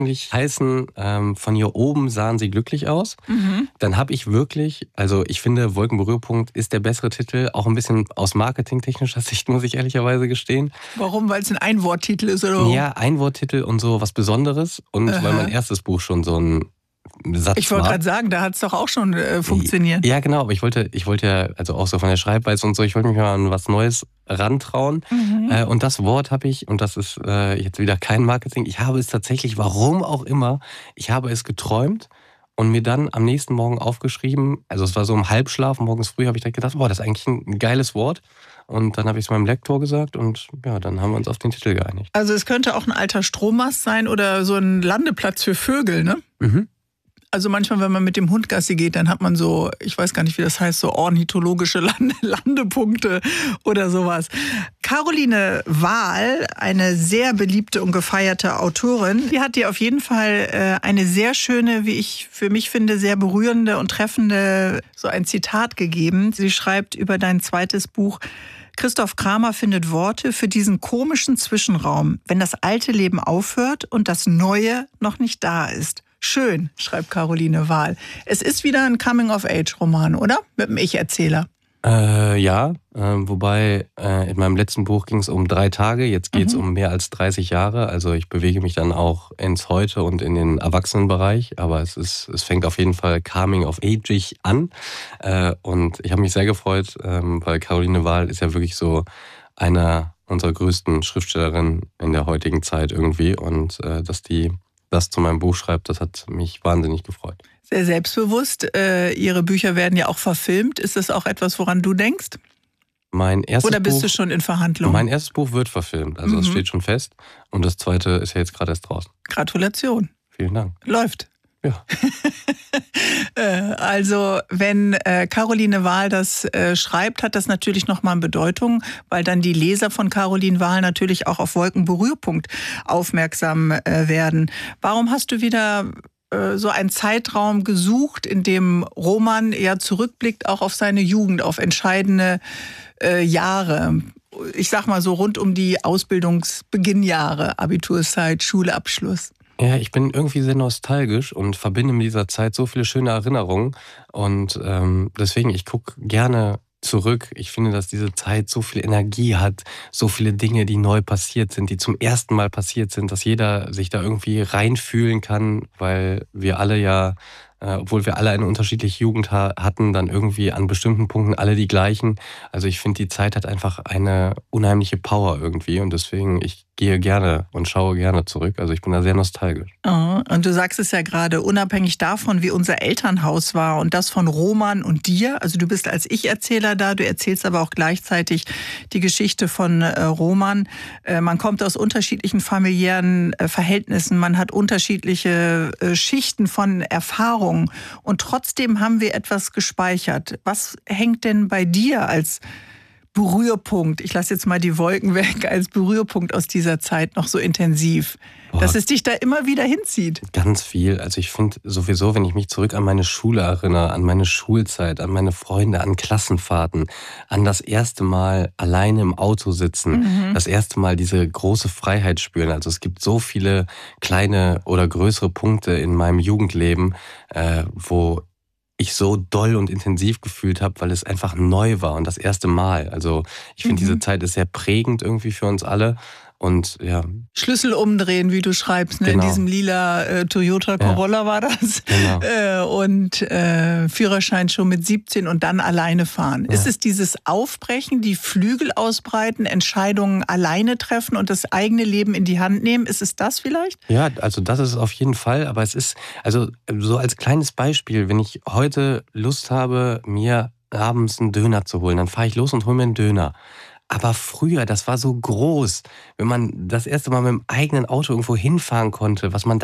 eigentlich heißen, von hier oben sahen sie glücklich aus. Dann habe ich wirklich, also ich finde, Wolkenberührpunkt ist der bessere Titel, auch ein bisschen aus marketingtechnischer Sicht, muss ich ehrlicherweise gestehen. Warum? Weil es ein Einworttitel ist, oder? Ja, Einworttitel und so was Besonderes. Und weil mein erstes Buch schon so ein Satz Ich wollte gerade sagen, da hat es doch auch schon funktioniert. Ja, genau, aber ich wollte ja, also auch so von der Schreibweise und so, ich wollte mich mal an was Neues rantrauen. Und das Wort habe ich, und das ist jetzt wieder kein Marketing, ich habe es tatsächlich, warum auch immer, ich habe es geträumt und mir dann am nächsten Morgen aufgeschrieben, also es war so im Halbschlaf, morgens früh habe ich direkt gedacht, boah, das ist eigentlich ein geiles Wort. Und dann habe ich es meinem Lektor gesagt und ja, dann haben wir uns auf den Titel geeinigt. Also es könnte auch ein alter Strommast sein oder so ein Landeplatz für Vögel, ne? Also manchmal, wenn man mit dem Hund Gassi geht, dann hat man so, ich weiß gar nicht, wie das heißt, so ornithologische Landepunkte oder sowas. Caroline Wahl, eine sehr beliebte und gefeierte Autorin, die hat dir auf jeden Fall eine sehr schöne, wie ich für mich finde, sehr berührende und treffende, so ein Zitat gegeben. Sie schreibt über dein zweites Buch: Christoph Kramer findet Worte für diesen komischen Zwischenraum, wenn das alte Leben aufhört und das Neue noch nicht da ist. Schön, schreibt Caroline Wahl. Es ist wieder ein Coming-of-Age-Roman, oder? Mit dem Ich-Erzähler. Ja, wobei in meinem letzten Buch ging es um 3 Tage, jetzt geht es um mehr als 30 Jahre. Also ich bewege mich dann auch ins Heute und in den Erwachsenenbereich, aber es fängt auf jeden Fall Coming-of-Age an. Und ich habe mich sehr gefreut, weil Caroline Wahl ist ja wirklich so einer unserer größten Schriftstellerinnen in der heutigen Zeit irgendwie. Und dass die das zu meinem Buch schreibt, das hat mich wahnsinnig gefreut. Sehr selbstbewusst. Ihre Bücher werden ja auch verfilmt. Ist das auch etwas, woran du denkst? Oder bist du schon in Verhandlungen? Mein erstes Buch wird verfilmt, also das steht schon fest. Und das zweite ist ja jetzt gerade erst draußen. Gratulation. Vielen Dank. Läuft. Ja. Also wenn Caroline Wahl das schreibt, hat das natürlich nochmal eine Bedeutung, weil dann die Leser von Caroline Wahl natürlich auch auf Wolkenberührpunkt aufmerksam werden. Warum hast du wieder so einen Zeitraum gesucht, in dem Roman eher zurückblickt, auch auf seine Jugend, auf entscheidende Jahre? Ich sag mal so rund um die Ausbildungsbeginnjahre, Abiturszeit, Schulabschluss. Ja, ich bin irgendwie sehr nostalgisch und verbinde mit dieser Zeit so viele schöne Erinnerungen. Und deswegen, ich gucke gerne zurück. Ich finde, dass diese Zeit so viel Energie hat, so viele Dinge, die neu passiert sind, die zum ersten Mal passiert sind, dass jeder sich da irgendwie reinfühlen kann, weil wir alle ja, obwohl wir alle eine unterschiedliche Jugend hatten, dann irgendwie an bestimmten Punkten alle die gleichen. Also ich finde, die Zeit hat einfach eine unheimliche Power irgendwie und deswegen, ich gehe gerne und schaue gerne zurück. Also ich bin da sehr nostalgisch. Oh, und du sagst es ja gerade, unabhängig davon, wie unser Elternhaus war und das von Roman und dir, also du bist als Ich-Erzähler da, du erzählst aber auch gleichzeitig die Geschichte von Roman. Man kommt aus unterschiedlichen familiären Verhältnissen, man hat unterschiedliche Schichten von Erfahrungen und trotzdem haben wir etwas gespeichert. Was hängt denn bei dir als Berührpunkt, ich lasse jetzt mal die Wolken weg, als Berührpunkt aus dieser Zeit noch so intensiv, dass es dich da immer wieder hinzieht? Ganz viel. Also ich finde sowieso, wenn ich mich zurück an meine Schule erinnere, an meine Schulzeit, an meine Freunde, an Klassenfahrten, an das erste Mal alleine im Auto sitzen, das erste Mal diese große Freiheit spüren. Also es gibt so viele kleine oder größere Punkte in meinem Jugendleben, wo ich so doll und intensiv gefühlt habe, weil es einfach neu war und das erste Mal. Also ich finde, diese Zeit ist sehr prägend irgendwie für uns alle. Und ja. Schlüssel umdrehen, wie du schreibst, ne? Genau. In diesem lila Toyota Corolla war das. Genau. Und Führerschein schon mit 17 und dann alleine fahren. Ja. Ist es dieses Aufbrechen, die Flügel ausbreiten, Entscheidungen alleine treffen und das eigene Leben in die Hand nehmen? Ist es das vielleicht? Ja, also das ist es auf jeden Fall. Aber es ist, also so als kleines Beispiel, wenn ich heute Lust habe, mir abends einen Döner zu holen, dann fahre ich los und hole mir einen Döner. Aber früher, das war so groß, wenn man das erste Mal mit dem eigenen Auto irgendwo hinfahren konnte, was man